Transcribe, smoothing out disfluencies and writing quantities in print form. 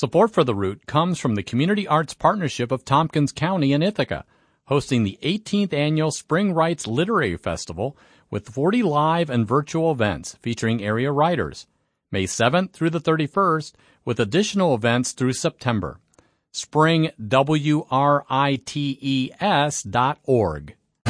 Support for The Root comes from the Community Arts Partnership of Tompkins County in Ithaca, hosting the 18th Annual Spring Writes Literary Festival with 40 live and virtual events featuring area writers, May 7th through the 31st, with additional events through September. springwrites.org.